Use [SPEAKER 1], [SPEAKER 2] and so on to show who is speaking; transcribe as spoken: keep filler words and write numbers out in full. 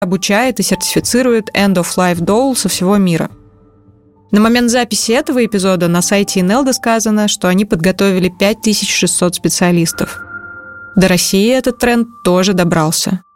[SPEAKER 1] обучает и сертифицирует end-of-life doll со всего мира. На момент записи этого эпизода на сайте Инелда сказано, что они подготовили пять тысяч шестьсот специалистов. До России этот тренд тоже добрался.